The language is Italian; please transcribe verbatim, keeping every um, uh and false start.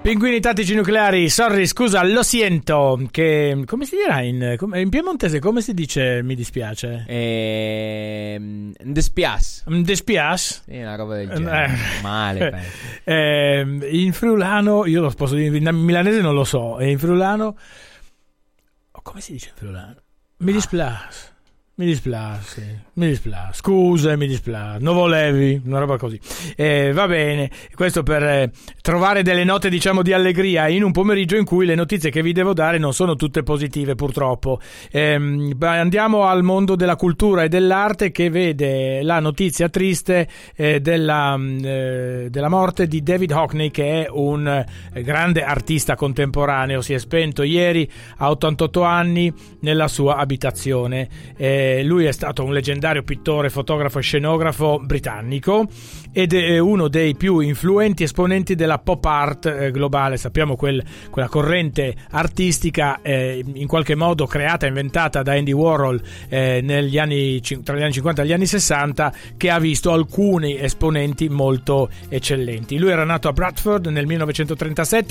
Pinguini tattici nucleari, sorry, scusa, lo siento. Che come si dirà in, in piemontese? Come si dice mi dispiace? Ehm, despias. Despias? Sì, una roba del genere. Eh. Male, penso. Eh, in friulano, io lo posso dire, in milanese non lo so. E in friulano, come si dice in friulano? Mi dispiace. Mi dispiace, mi dispiace, scusa, mi dispiace, non volevi, una roba così. Eh, va bene, questo per eh, trovare delle note, diciamo, di allegria in un pomeriggio in cui le notizie che vi devo dare non sono tutte positive, purtroppo. Eh, andiamo al mondo della cultura e dell'arte, che vede la notizia triste eh, della, eh, della morte di David Hockney, che è un eh, grande artista contemporaneo. Si è spento ieri a ottantotto anni nella sua abitazione. Eh, Lui è stato un leggendario pittore, fotografo e scenografo britannico ed è uno dei più influenti esponenti della pop art globale. Sappiamo quel, quella corrente artistica eh, in qualche modo creata e inventata da Andy Warhol eh, negli anni, tra gli anni cinquanta e gli anni sessanta, che ha visto alcuni esponenti molto eccellenti. Lui era nato a Bradford nel millenovecentotrentasette.